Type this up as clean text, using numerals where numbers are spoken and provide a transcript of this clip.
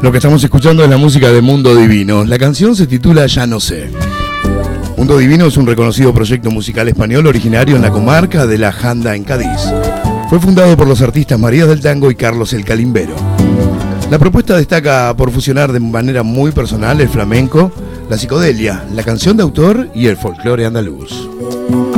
Lo que estamos escuchando es la música de Mundo Divino. La canción se titula Ya no sé. Mundo Divino es un reconocido proyecto musical español originario en la comarca de La Janda, en Cádiz. Fue fundado por los artistas María del Tango y Carlos el Calimbero. La propuesta destaca por fusionar de manera muy personal el flamenco, la psicodelia, la canción de autor y el folclore andaluz.